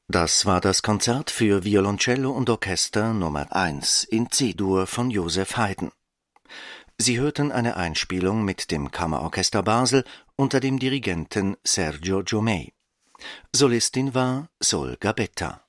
Das war das Konzert für Violoncello und Orchester Nummer 1 in C-Dur von Joseph Haydn. Sie hörten eine Einspielung mit dem Kammerorchester Basel unter dem Dirigenten Sergio Jomei. Solistin war Sol Gabetta.